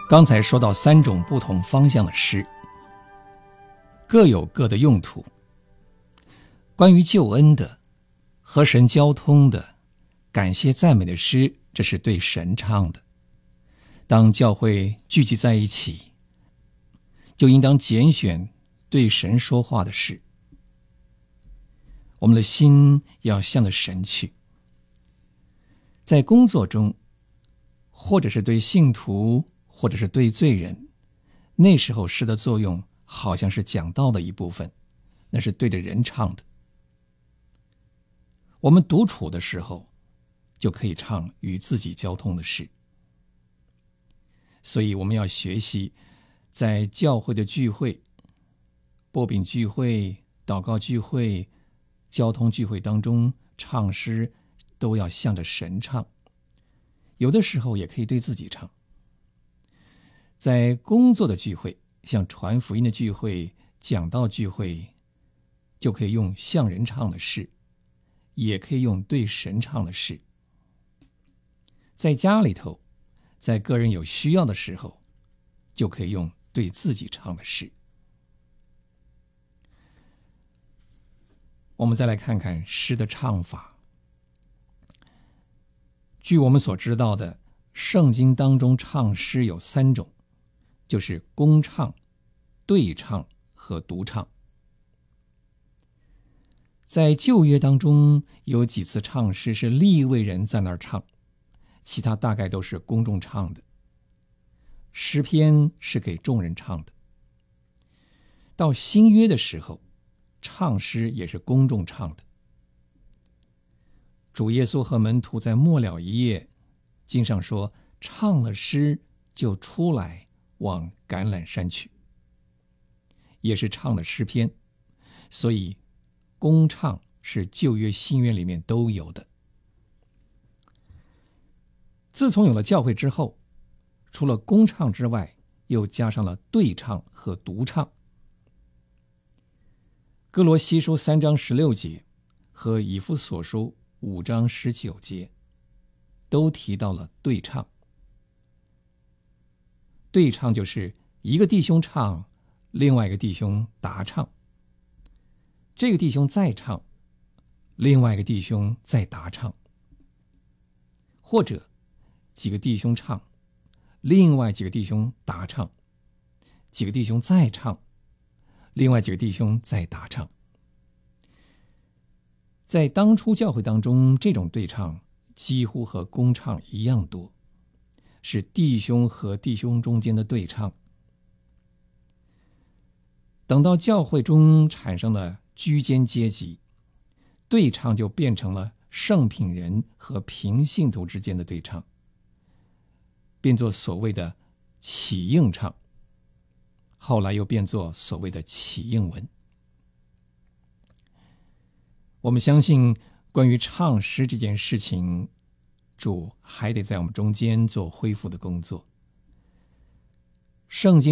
刚才说到3种不同方向的诗，各有各的用途。关于救恩的、和神交通的、感谢赞美的诗，这是对神唱的。当教会聚集在一起，就应当拣选对神说话的诗。我们的心要向着神去。在工作中，或者是对信徒，或者是对罪人，那时候诗的作用好像是讲道的一部分，那是对着人唱的。我们独处的时候，就可以唱与自己交通的诗。所以我们要学习在教会的聚会、擘饼聚会、祷告聚会、交通聚会当中唱诗，都要向着神唱。有的时候也可以对自己唱。在工作的聚会，像传福音的聚会、讲道聚会，就可以用向人唱的诗，也可以用对神唱的诗。在家里头，在个人有需要的时候，就可以用对自己唱的诗。我们再来看看诗的唱法。据我们所知道的，圣经当中唱诗有3种，就是公唱、对唱和独唱。在旧约当中，有几次唱诗是利未人在那儿唱，其他大概都是公众唱的。诗篇是给众人唱的。到新约的时候，唱诗也是公众唱的。主耶稣和门徒在末了一夜，经上说，唱了诗就出来往橄榄山去，也是唱的诗篇。所以公唱是旧约新约里面都有的。自从有了教会之后，除了公唱之外，又加上了对唱和独唱。哥罗西书3章16节和以弗所书5章19节都提到了对唱。对唱就是一个弟兄唱，另外一个弟兄答唱，这个弟兄再唱，另外一个弟兄再答唱，或者几个弟兄唱，另外几个弟兄答唱，几个弟兄再唱，另外几个弟兄再答唱。在当初教会当中，这种对唱几乎和公唱一样多，是弟兄和弟兄中间的对唱。等到教会中产生了居间阶级，对唱就变成了圣品人和平信徒之间的对唱，变作所谓的起应唱，后来又变作所谓的起应文。我们相信关于唱诗这件事情，主还得在我们中间做恢复的工作。圣经